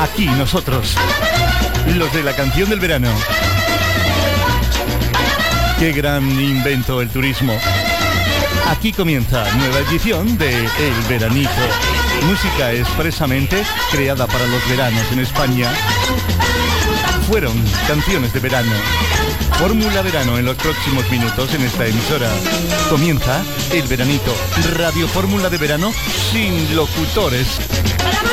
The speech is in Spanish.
Aquí nosotros, los de la canción del verano. Qué gran invento el turismo. Aquí comienza nueva edición de El Veranito. Música expresamente creada para los veranos en España. Fueron canciones de verano. Fórmula Verano en los próximos minutos en esta emisora. Comienza El Veranito, Radio Fórmula de Verano sin locutores.